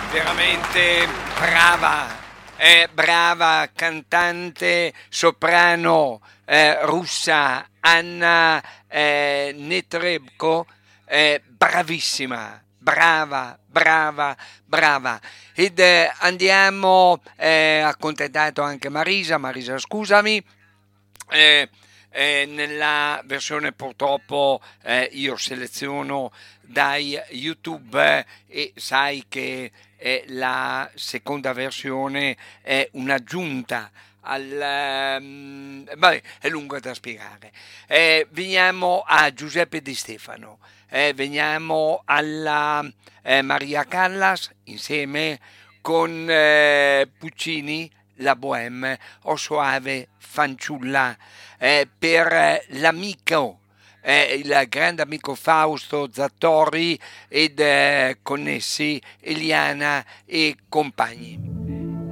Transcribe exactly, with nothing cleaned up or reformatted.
veramente brava, è brava cantante soprano eh, russa Anna eh, Netrebko, è bravissima, brava, brava, brava. Ed eh, andiamo, eh, accontentato anche Marisa, Marisa scusami, eh, eh, nella versione purtroppo eh, io seleziono dai YouTube eh, e sai che eh, la seconda versione è un'aggiunta al, ehm, vabbè, è lungo da spiegare. Eh, veniamo a Giuseppe Di Stefano, eh, veniamo alla eh, Maria Callas insieme con eh, Puccini, la Bohème o Soave fanciulla, eh, per eh, l'amico, eh, il grande amico Fausto Zattori ed eh, connessi Eliana e compagni.